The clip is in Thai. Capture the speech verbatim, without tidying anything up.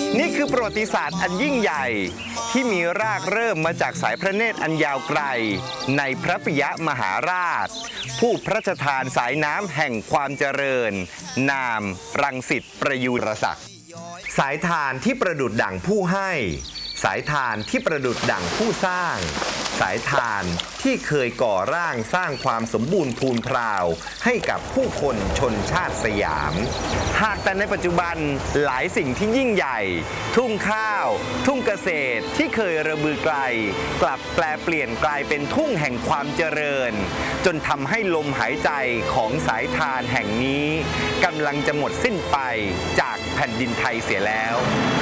นี่คือประวัติศาสตร์อันยิ่งใหญ่ที่มีรากเริ่มมาจากสายพระเนตรอันยาวไกลในพระปิยมหาราชผู้พระราชทานสายน้ำแห่งความเจริญนามรังสิตประยุรศักดิ์สายทานที่ประดุจดั่งผู้ให้สายทานที่ประดุจดั่งผู้สร้างสายทานที่เคยก่อร่างสร้างความสมบูรณ์พูนพราวให้กับผู้คนชนชาติสยามหากแต่ในปัจจุบันหลายสิ่งที่ยิ่งใหญ่ทุ่งข้าวทุ่งเกษตรที่เคยระบือไกลกลับแปลเปลี่ยนกลายเป็นทุ่งแห่งความเจริญจนทำให้ลมหายใจของสายทานแห่งนี้กำลังจะหมดสิ้นไปจากแผ่นดินไทยเสียแล้ว